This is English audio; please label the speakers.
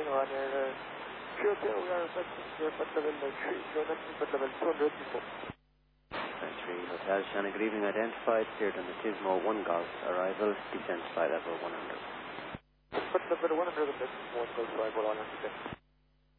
Speaker 1: runner, okay, we are affecting airport level 3, Jordan, airport level 284.
Speaker 2: 3 Hotel Shannon, good evening, identified, cleared on the Tismo 1 Golf, arrival, descent flight level 100.
Speaker 1: Airport level 100, Tismo 1 Golf, arrival 100.